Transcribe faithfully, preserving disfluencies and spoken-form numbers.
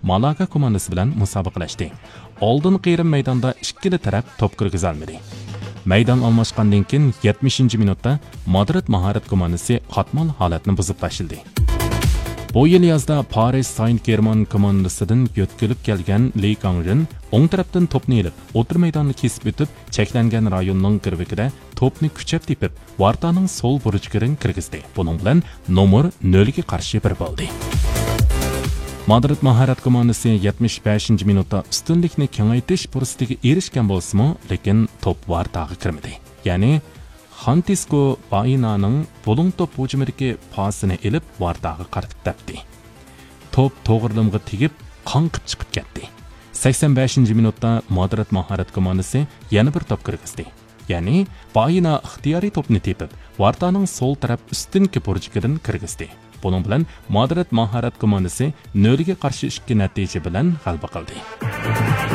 Malaga komandasi bilan musobaqalashdi. Oldin qirim maydonda ikkili taraf to'p kirgiza olmadi. Maydon almashgandan keyin yetmishinchi minutda Madrid mahorat komandasi qatmal holatni buzib tashildi. Bu yil yozda Paris Saint-Germain komandasidan yo'tkilib kelgan Li Kangrin o'ng tarafdan to'pni elib, o'tir maydonni kesib o'tib, cheklangan rayonning kirvikida to'pni kuchab tepib, Vartaning so'l burchkirin kirgizdi. Buning bilan nomer nol ga qarshi bir bo'ldi. Madrid mahorat komandasi yetmish beshinchi minutda ustunlikni kengaytirish fursatiga erishgan bo'lsa-mu, lekin to'p Vartaga kirmadi. Ya'ni Francisco Bainaning bo'ling to'p hujumidagi pasini elib Vartaga qaratib tepdi. To'p to'g'rilimga tegib, qonqib chiqib ketdi. sakson beshinchi minutda Madrid mahorat komandasi yana bir to'p kirgizdi. Ya'ni Baina ixtiyoriy to'pni tepib, Vartaning so'l taraf ustunki burchkidan kirgizdi. Bunun bilan Madrid mahorat komandasi nol ga qarshi ikki natija bilan g'alaba qildi.